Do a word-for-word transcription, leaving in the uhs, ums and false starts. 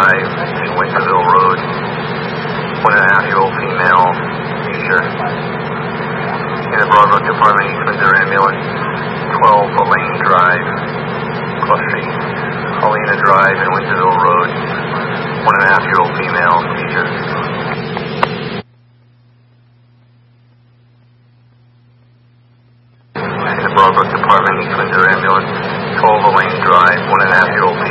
Drive, Winterville Road, one and a half year old female, seizure. In the Broadbrook Department, East Windsor Ambulance, twelve Elaine Drive, Cross Street, Helena Drive, and Winterville Road, one and a half year old female, seizure. In the Broadbrook Department, East Windsor Ambulance, twelve Elaine Drive, one and a half year old